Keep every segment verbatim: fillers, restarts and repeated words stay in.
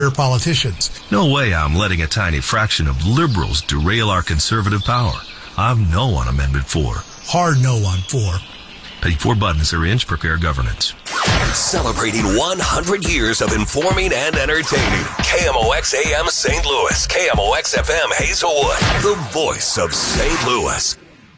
politicians. No way I'm letting a tiny fraction of liberals derail our conservative power. I've no on Amendment four. Hard no on four. Pay four buttons or inch, prepare governance. Celebrating one hundred years of informing and entertaining. K M O X A M Saint Louis. K M O X F M Hazelwood. The voice of Saint Louis.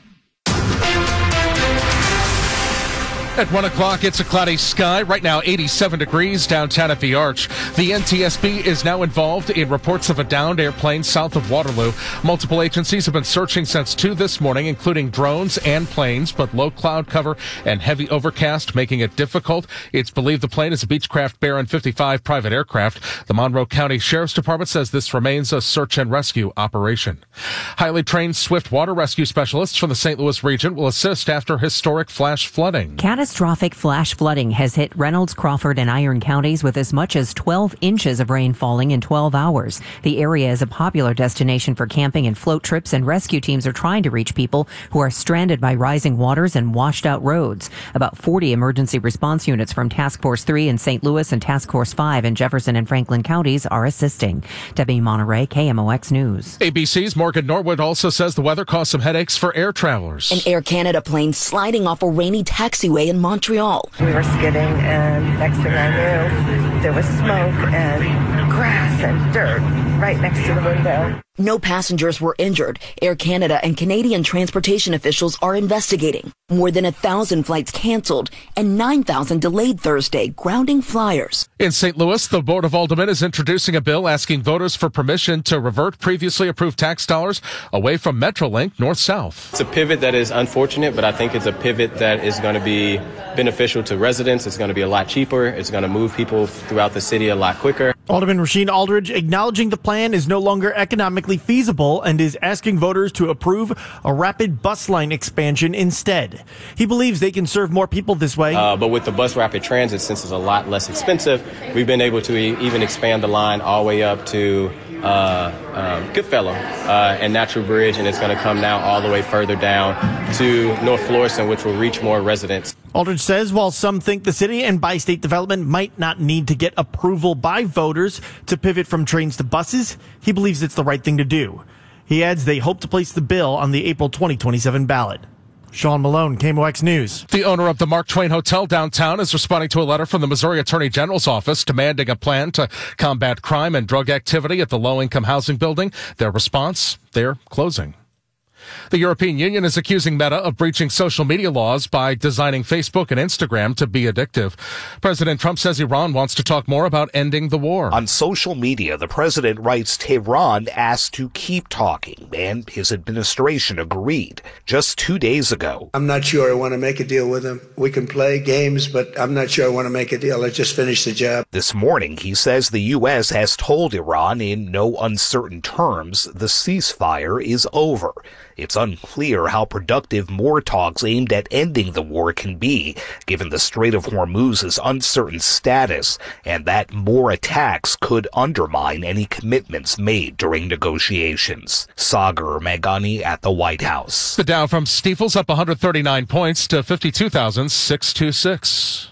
At one o'clock, it's a cloudy sky. Right now, eighty-seven degrees downtown at the Arch. The N T S B is now involved in reports of a downed airplane south of Waterloo. Multiple agencies have been searching since two this morning, including drones and planes, but low cloud cover and heavy overcast making it difficult. It's believed the plane is a Beechcraft Baron fifty-five private aircraft. The Monroe County Sheriff's Department says this remains a search and rescue operation. Highly trained swift water rescue specialists from the Saint Louis region will assist after historic flash flooding. Catastrophic flash flooding has hit Reynolds, Crawford, and Iron counties with as much as twelve inches of rain falling in twelve hours. The area is a popular destination for camping and float trips, and rescue teams are trying to reach people who are stranded by rising waters and washed out roads. About forty emergency response units from Task Force three in Saint Louis and Task Force five in Jefferson and Franklin counties are assisting. Debbie Monterey, K M O X News. A B C's Morgan Norwood also says the weather caused some headaches for air travelers. An Air Canada plane sliding off a rainy taxiway in Montreal. We were skidding, and next thing I knew, there was smoke and grass and dirt right next to the window. No passengers were injured. Air Canada and Canadian transportation officials are investigating. More than a thousand flights canceled and nine thousand delayed Thursday, grounding flyers. In Saint Louis, the Board of Aldermen is introducing a bill asking voters for permission to revert previously approved tax dollars away from Metrolink north-south. It's a pivot that is unfortunate, but I think it's a pivot that is going to be beneficial to residents. It's going to be a lot cheaper. It's going to move people throughout the city a lot quicker. Alderman Rasheen Aldridge acknowledging the plan is no longer economically feasible and is asking voters to approve a rapid bus line expansion instead. He believes they can serve more people this way. Uh, but with the bus rapid transit, since it's a lot less expensive, we've been able to e- even expand the line all the way up to uh, um, Goodfellow uh, and Natural Bridge, and it's going to come now all the way further down to North Florissant, which will reach more residents. Aldridge says while some think the city and bi-state development might not need to get approval by voters to pivot from trains to buses, he believes it's the right thing to do. He adds they hope to place the bill on the April twenty twenty-seven ballot. Sean Malone, K M O X News. The owner of the Mark Twain Hotel downtown is responding to a letter from the Missouri Attorney General's office demanding a plan to combat crime and drug activity at the low-income housing building. Their response, they're closing. The European Union is accusing Meta of breaching social media laws by designing Facebook and Instagram to be addictive. President Trump says Iran wants to talk more about ending the war. On social media, the president writes Tehran asked to keep talking, and his administration agreed just two days ago. I'm not sure I want to make a deal with him. We can play games, but I'm not sure I want to make a deal. Let's just finish the job. This morning, he says the U S has told Iran in no uncertain terms the ceasefire is over. It's unclear how productive more talks aimed at ending the war can be, given the Strait of Hormuz's uncertain status, and that more attacks could undermine any commitments made during negotiations. Sagar Meghani at the White House. The Dow from Stifel's up one hundred thirty-nine points to fifty-two thousand six hundred twenty-six.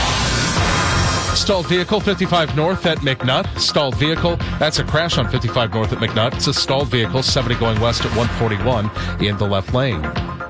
Stalled vehicle, fifty-five north at McNutt. Stalled vehicle, that's a crash on fifty-five north at McNutt. It's a stalled vehicle, seventy going west at one forty-one in the left lane.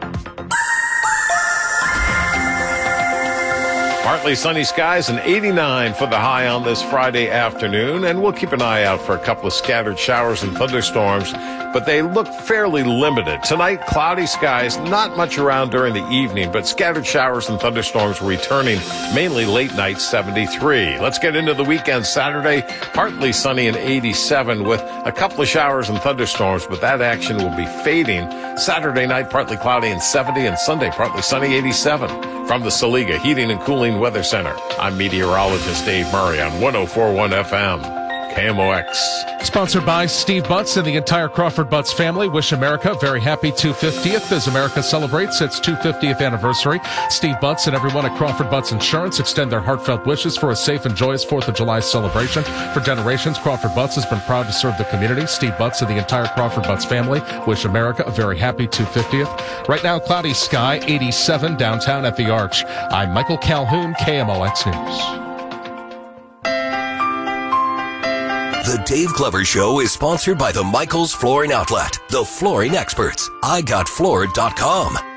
Partly sunny skies and eighty-nine for the high on this Friday afternoon, and we'll keep an eye out for a couple of scattered showers and thunderstorms, but they look fairly limited. Tonight, cloudy skies, not much around during the evening, but scattered showers and thunderstorms returning mainly late night, seventy-three. Let's get into the weekend. Saturday, partly sunny and eighty-seven with a couple of showers and thunderstorms, but that action will be fading. Saturday night, partly cloudy and seventy, and Sunday, partly sunny, eighty-seven. From the Saliga Heating and Cooling Weather Center, I'm meteorologist Dave Murray on one oh four point one F M. K M O X. Sponsored by Steve Butts and the entire Crawford Butts family. Wish America a very happy two hundred fiftieth as America celebrates its two hundred fiftieth anniversary. Steve Butts and everyone at Crawford Butts Insurance extend their heartfelt wishes for a safe and joyous fourth of July celebration. For generations, Crawford Butts has been proud to serve the community. Steve Butts and the entire Crawford Butts family wish America a very happy two hundred fiftieth. Right now, cloudy sky, eighty-seven downtown at the Arch. I'm Michael Calhoun, K M O X News. The Dave Glover Show is sponsored by the Michaels Flooring Outlet, the flooring experts, I got floored dot com.